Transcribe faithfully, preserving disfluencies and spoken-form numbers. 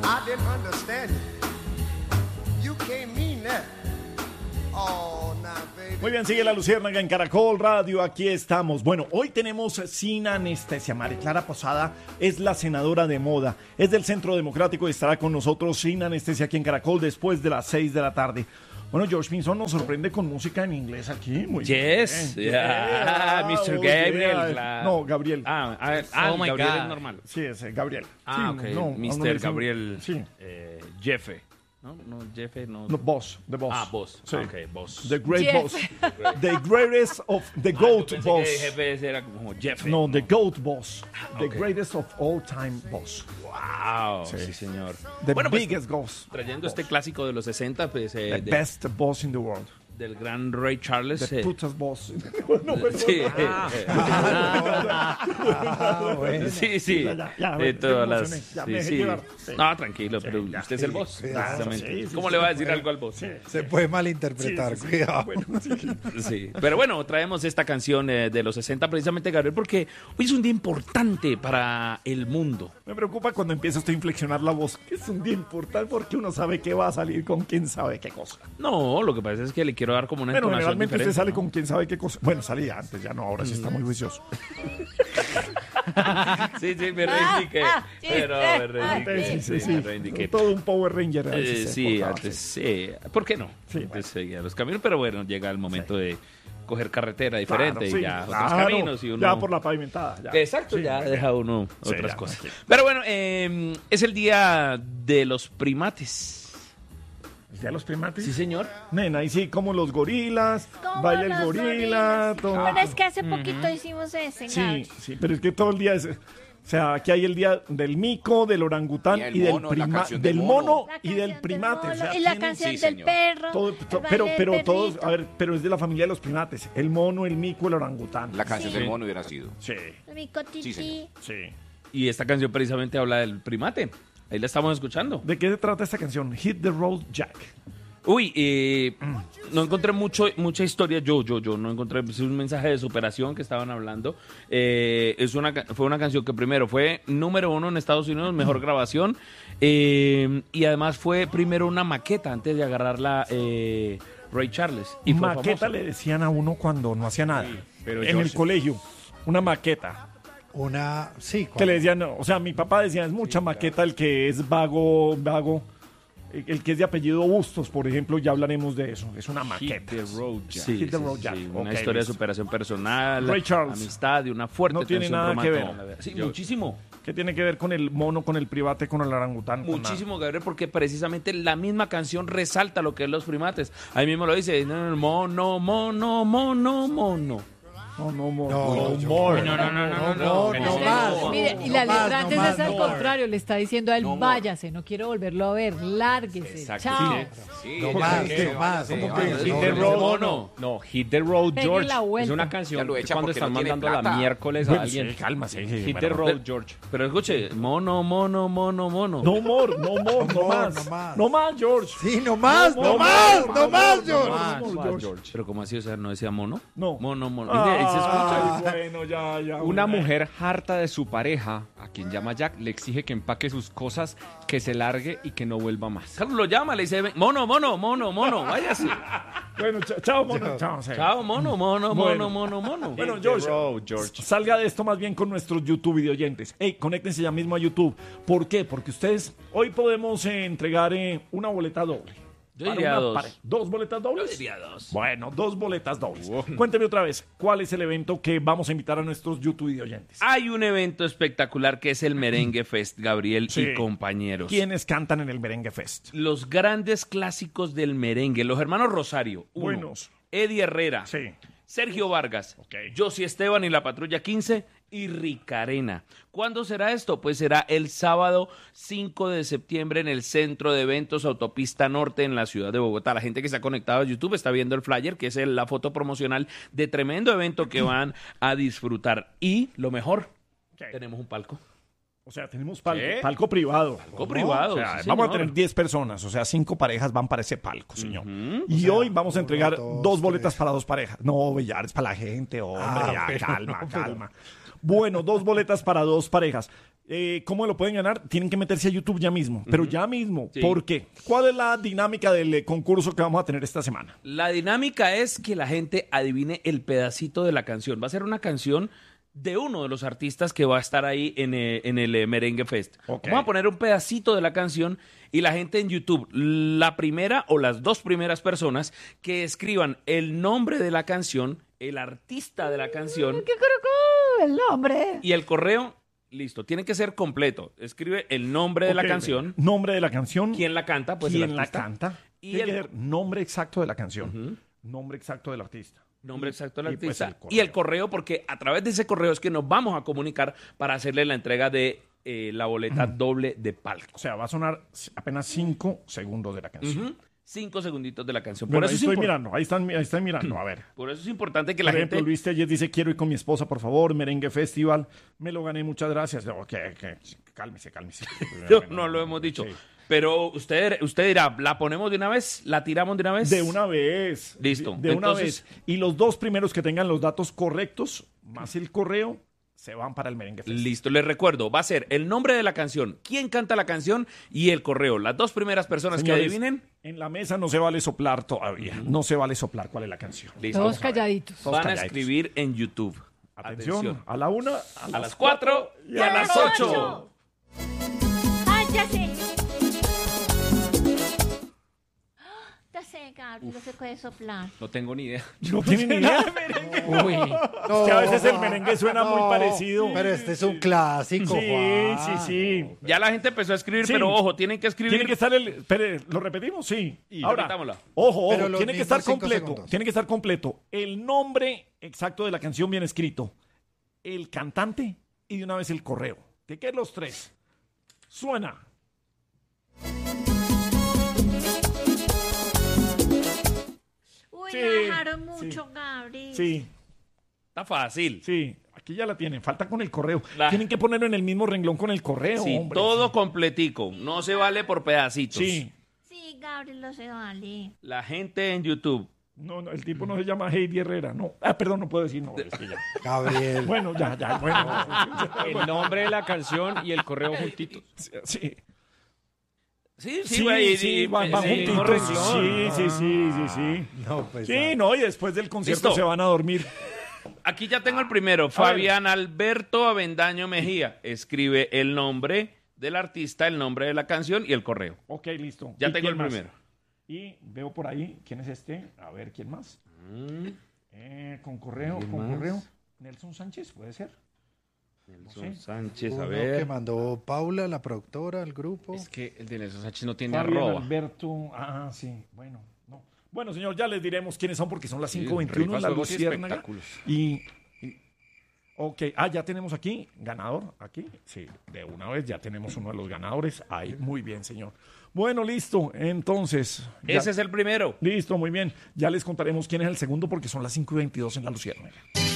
I didn't understand you. You can't mean that. Oh, now, baby. Muy bien, sigue la Luciérnaga en Caracol Radio, aquí estamos. Bueno, hoy tenemos sin anestesia. María Clara Posada es la senadora de moda, es del Centro Democrático y estará con nosotros sin anestesia aquí en Caracol después de las seis de la tarde. Bueno, George Pinson nos sorprende con música en inglés aquí. Muy yes, bien. yeah. Yeah. mister Oh, Gabriel. yeah. La... No, Gabriel. Ah, a ver, ah, Oh my Gabriel God. es normal. Sí, ese, Gabriel. Ah, sí, ok. no, mister no, no, Gabriel sí. eh, Jeffe. No, no, Jeffe, no. No, boss, the boss. Ah, boss. Sí. Ok, boss. The great Jeff. boss. The greatest of the Ah, yo goat pensé boss. que Jefe era como Jeffe. No, the goat boss. The Ok. greatest of all time boss. Wow, sí, Sí. señor. The bueno, pues, biggest boss. trayendo este clásico de los sesenta, pues, eh, The de- best boss in the world. del gran Ray Charles. The eh, putas boss. No, no, sí, Ah, bueno. sí, sí. Ya, ya, ya, de bueno, todas me las. emocioné, ya sí, me dejé sí. llevar, sí. No, tranquilo, pero ya, usted es sí, el boss, cuidado, precisamente. sí, sí, ¿Cómo sí, le va a sí, decir puede. algo al boss? Sí. Se puede malinterpretar, Sí, sí, sí. cuidado. Bueno, sí. Sí, pero bueno, traemos esta canción eh, de los sesenta precisamente, Gabriel, porque hoy es un día importante para el mundo. Me preocupa cuando empieza usted a inflexionar la voz, que es un día importante porque uno sabe que va a salir con quién sabe qué cosa. No, lo que pasa es que le quiero dar como una Bueno, entonación generalmente usted diferente, sale ¿no? con quién sabe qué cosa. Bueno, salía antes, ya no, ahora sí está muy juicioso. Sí, sí, me reivindiqué. ah, sí, Pero sí, me reivindiqué. Sí, sí, sí, sí. me reivindiqué. Todo un Power Ranger. a veces Eh, se sí, portaba antes así. sí. ¿Por qué no? Sí, antes bueno. seguía los caminos, pero bueno, llega el momento de coger carretera diferente Claro, sí, y ya claro, otros caminos y uno... Ya por la pavimentada. Ya. Exacto, Sí, ya muy deja bien. uno Sí, otras ya, cosas. tranquilo. Pero bueno, eh, es el día de los primates. ¿Ya los primates? Sí, señor. Nena, ahí sí, como los gorilas, Como baila el los gorila, gorilas. todo. Pero es que hace poquito hicimos ese, Sí, Gaby. sí, pero es que todo el día es... O sea, aquí hay el día del mico, del orangután Y el y, del mono, la prima, canción del del mono, mono. La y del canción primate. del O sea, mono y la tienen- canción sí, del señor. perro. todo- el to- baile pero del pero todos, perrito. a ver, pero es de la familia de los primates. El mono, el mico, el orangután. La canción Sí. del mono hubiera sido. Sí, Mi cotiti. Sí, sí. Y esta canción precisamente habla del primate. Ahí la estamos escuchando. ¿De qué se trata esta canción? Hit the Road Jack. Uy, eh, no encontré mucho, mucha historia. Yo, yo, yo no encontré. Es un mensaje de superación que estaban hablando. Eh, es una, ca- fue una canción que primero fue número uno en Estados Unidos, mejor grabación. eh, y además fue primero una maqueta antes de agarrarla eh, Ray Charles. Y fue Maqueta famosa. le decían a uno cuando no hacía nada. pero en George- el colegio. Una maqueta. Una, sí, Que le decían, o sea, mi papá decía, es mucha maqueta el que es vago, vago. El que es de apellido Bustos, por ejemplo, ya hablaremos de eso. Es una Hit maqueta. the Road Jack. Sí, Hit the sí, Road sí, Jack. sí, Una Ok, historia de listo. superación personal, Ray Charles. amistad y una fuerte No tiene tensión nada que ver. romántica. Sí, muchísimo. ¿Qué tiene que ver con el mono, con el private, con el orangután? Con Muchísimo, Gabriel, porque precisamente la misma canción resalta lo que es los primates. Ahí mismo lo dice, no, no, mono, mono, mono, mono. nada. No, no, mo- No, no, yo- more. No, no, no, no, no, no, no, no no, más. no, Mire, y no la más, letra no antes más, es al no. contrario, le está diciendo a él, No more. váyase, no quiero volverlo a ver, lárguese, Exacto. chao. Sí, No ya más, que- no más. sí, ¿Cómo ah, que sí, Hit no, the no, Road, no, no. no, Hit the Road, Pegue George. la vuelta. Es una Ya canción lo que echa cuando porque están no tiene mandando la plata. miércoles a Bueno, alguien. sí, calma, sí, sí, Hit the bueno. Road, George. Pero escuche, mono, mono, mono, mono. No more, no more, no, more, más. no más. No más, George. Sí, no más, No, no, no, más, no, no, no, más, no, George. no, Más, no, más, George. George. Pero ¿cómo así? O sea, ¿no decía mono? No. Mono, mono. Mire, ahí se escucha. Ay, bueno, ya, ya. Una bueno. mujer harta de su pareja, a quien llama Jack, le exige que empaque sus cosas, que se largue y que no vuelva más. Carlos lo llama, le dice, ven, mono, mono, mono, mono, váyase. Bueno, ch- chao, mono. Chao, sí. Chao, mono, mono, Bueno. mono, mono, mono. Bueno, Hit the George, road, George. salga de esto más bien con nuestros YouTube videoyentes. Hey, conéctense ya mismo a YouTube. ¿Por qué? Porque ustedes hoy podemos eh, entregar eh, una boleta doble. Yo Para diría una dos. pare- ¿Dos boletas dobles? Yo diría dos. Bueno, dos boletas dobles. Cuénteme otra vez, ¿cuál es el evento que vamos a invitar a nuestros YouTube videoyentes? Hay un evento espectacular que es el Merengue Fest, Gabriel Sí. y compañeros. ¿Quiénes cantan en el Merengue Fest? Los grandes clásicos del merengue. Los hermanos Rosario. Uno. Buenos. Eddie Herrera. Sí. Sergio Vargas. Ok. Josie Esteban y la Patrulla quince. Y Ricarena. ¿Cuándo será esto? Pues será el sábado cinco de septiembre en el Centro de Eventos Autopista Norte en la ciudad de Bogotá. La gente que está conectada a YouTube está viendo el flyer, que es el- la foto promocional de tremendo evento que van a disfrutar. Y lo mejor, ¿Qué? tenemos un palco. O sea, tenemos palco, ¿Qué? palco privado. Palco privado. O sea, sí, vamos a señor. tener diez personas, o sea, cinco parejas van para ese palco, señor. Ujú. Y hoy vamos a entregar uno, dos, dos boletas tres. para dos parejas. No, Villar, es para la gente, hombre, Ah, ya, bueno, calma, no, pero- calma. Bueno, dos boletas para dos parejas. Eh, ¿Cómo lo pueden ganar? Tienen que meterse a YouTube ya mismo, pero ya mismo. Sí. ¿Por qué? ¿Cuál es la dinámica del eh, concurso que vamos a tener esta semana? La dinámica es que la gente adivine el pedacito de la canción. Va a ser una canción de uno de los artistas que va a estar ahí en, eh, en el eh, Merengue Fest. Ok. Vamos a poner un pedacito de la canción y la gente en YouTube, la primera o las dos primeras personas que escriban el nombre de la canción, el artista de la canción ¡Qué caracol! El nombre. y el correo, listo. Tiene que ser completo. Escribe el nombre de Ok, la canción, Nombre de la canción. quién la canta, pues el ¿Quién la artista. canta? Y Tiene el- que ser nombre exacto de la canción. Nombre exacto del artista. Nombre exacto del y, pues, artista el correo. y el correo, porque a través de ese correo es que nos vamos a comunicar para hacerle la entrega de eh, la boleta doble de palco. O sea, va a sonar apenas cinco segundos de la canción. Ujú. Cinco segunditos de la canción. Bueno, por, eso ahí es estoy impor- mirando, ahí están, ahí estoy mirando. A ver. por eso es importante que la Por ejemplo, gente... Luis Telles dice, quiero ir con mi esposa, por favor, Merengue Festival. Me lo gané, muchas gracias. Ok, ok, cálmese, cálmese. No, Bueno, no lo hemos dicho. sí. Pero usted, usted dirá, ¿la ponemos de una vez? ¿La tiramos de una vez? De una vez. Listo. De, de una Entonces- vez. Y los dos primeros que tengan los datos correctos, más el correo, se van para el Merengue Festival. Listo, les recuerdo, va a ser el nombre de la canción, quién canta la canción y el correo. Las dos primeras personas Señores, que adivinen, en la mesa no se vale soplar todavía. No se vale soplar cuál es la canción. listo. Todos a ver. calladitos. Todos Van a calladitos. escribir en YouTube. Atención, a la una, A las cuatro y a las ocho. ¡Ay, ya sé! Ya sé, Gabriel, no se puede soplar. No tengo ni idea. No tienen ni idea. Uy, Es que a veces el merengue suena muy parecido. Pero este es un clásico, Sí, Juan. sí, sí. Ya la gente empezó a escribir, Sí. pero ojo, tienen que escribir. Tiene que estar el. Espere, ¿lo repetimos? Sí. Ahora, repitámosla. ojo, Pero ojo, los tiene que mismos estar cinco completo. segundos. Tiene que estar completo. El nombre exacto de la canción bien escrito, el cantante y de una vez el correo. ¿De qué los tres? Suena. Uy, Sí, me dejaron sí. mucho, Gabriel. Sí, Está fácil. sí. Aquí ya la tienen. Falta con el correo. La- Tienen que ponerlo en el mismo renglón con el correo, Sí, hombre. todo completico. No se vale por pedacitos. Sí. Sí, Gabriel, lo se vale. La gente en YouTube. No, no, el tipo no se llama Heidi Herrera. No. Ah, perdón, no puedo decir no. Es que ya. Gabriel. Bueno, ya, ya. Bueno. el nombre de la canción y el correo juntitos. Sí. Sí, sí, Sí, güey. sí, y- van, van sí, juntitos. renglón. Sí, sí, sí, sí, sí. No, pues. Sí, no, y después del concierto Listo. se van a dormir. Aquí ya tengo el primero. Fabián Alberto Avendaño Mejía. Escribe el nombre del artista, el nombre de la canción y el correo. Ok, listo. Ya ¿Y tengo quién el más? primero. Y veo por ahí, ¿quién es este? A ver, ¿quién más? Eh, con correo, con más? correo. Nelson Sánchez, ¿puede ser? Nelson sé. Sánchez, a Uno ver. que mandó Paula, la productora, al grupo. Es que el de Nelson Sánchez no tiene Fabián arroba. Alberto. Ah, sí, bueno. No. Bueno, señor, ya les diremos quiénes son porque son las Sí, cinco veintiuno en la rifas, juegos y Luciérnaga. espectáculos. Y, y- ok, ah, ya tenemos aquí ganador, aquí, sí, de una vez ya tenemos uno de los ganadores, ahí, muy bien, señor. Bueno, listo, entonces, ya- Ese es el primero. listo, muy bien, ya les contaremos quién es el segundo porque son las cinco y veintidós en la Luciérnaga.